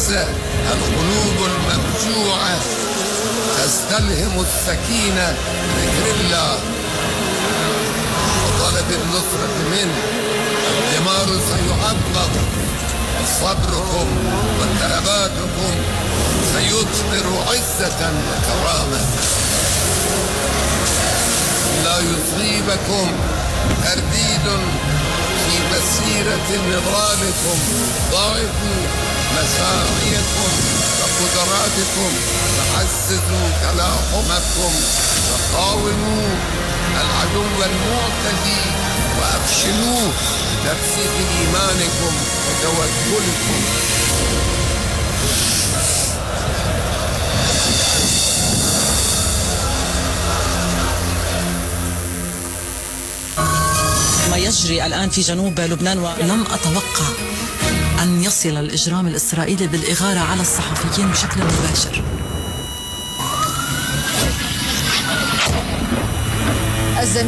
غزة القلوب المفجوعة تستلهم السكينة بذكر الله وطلب النصرة منه. الدمار سيعبر، صبركم وكراماتكم سيثمر عزة وكرامة. لا يصيبكم ترديد في مسيرة نضالكم، ضاعفوا مساعيكم وقدراتكم، فعززوا تلاحمكم وقاوموا العدو المعتدي وأفشلوه بترسيخ إيمانكم وتوكلكم. ما يجري الآن في جنوب لبنان لم أتوقع أن يصل الإجرام الإسرائيلي بالإغارة على الصحفيين بشكل مباشر.